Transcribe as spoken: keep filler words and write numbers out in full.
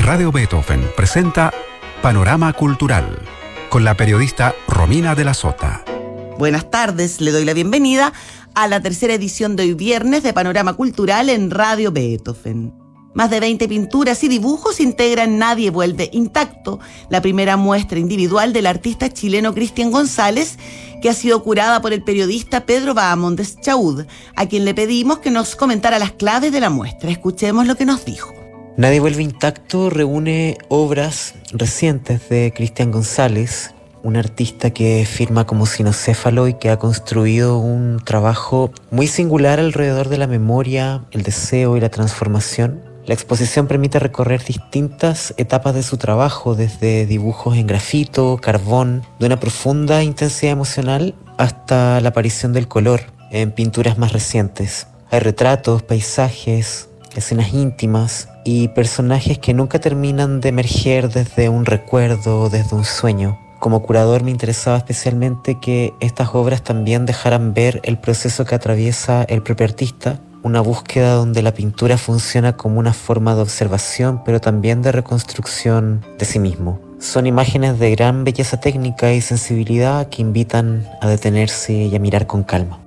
Radio Beethoven presenta Panorama Cultural con la periodista Romina de la Sota. Buenas tardes, le doy la bienvenida a la tercera edición de hoy viernes de Panorama Cultural en Radio Beethoven. Más de veinte pinturas y dibujos integran Nadie vuelve intacto, la primera muestra individual del artista chileno Cristian González, que ha sido curada por el periodista Pedro Bahamondes Chaud, a quien le pedimos que nos comentara las claves de la muestra. Escuchemos lo que nos dijo. Nadie vuelve intacto reúne obras recientes de Cristian González, un artista que firma como cinocéfalo y que ha construido un trabajo muy singular alrededor de la memoria, el deseo y la transformación. La exposición permite recorrer distintas etapas de su trabajo, desde dibujos en grafito, carbón, de una profunda intensidad emocional, hasta la aparición del color en pinturas más recientes. Hay retratos, paisajes, escenas íntimas y personajes que nunca terminan de emerger desde un recuerdo o desde un sueño. Como curador me interesaba especialmente que estas obras también dejaran ver el proceso que atraviesa el propio artista, una búsqueda donde la pintura funciona como una forma de observación, pero también de reconstrucción de sí mismo. Son imágenes de gran belleza técnica y sensibilidad que invitan a detenerse y a mirar con calma.